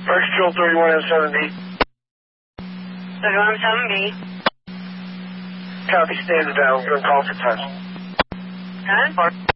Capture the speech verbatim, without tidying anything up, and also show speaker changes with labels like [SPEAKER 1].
[SPEAKER 1] First Control thirty-one M seven B.
[SPEAKER 2] thirty-one M seven B.
[SPEAKER 1] Copy, standard down. We're going to call for time.
[SPEAKER 2] Good.